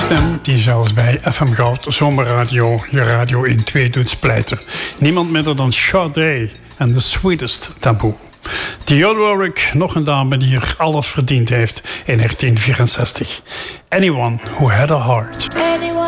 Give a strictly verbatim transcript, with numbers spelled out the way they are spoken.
stem die zelfs bij F M Goud Zomerradio je radio in twee doet splijten. Niemand minder dan Sade en The Sweetest Taboo. Dionne Warwick, nog een dame die er alles verdiend heeft in negentien vierenzestig. Anyone Who Had a Heart.